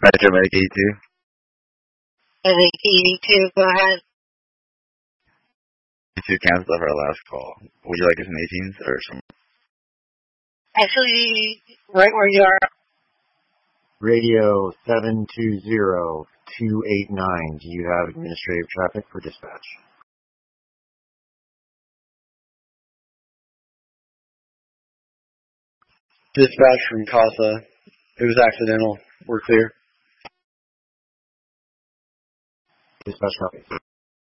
Metro Medic 82. Medic 82, go ahead. 82 canceled our last call. Would you like us in 18s or some? Actually, right where you are. Radio 720-289. Do you have administrative traffic for dispatch? Dispatch from CASA. It was accidental. We're clear. Dispatch copy.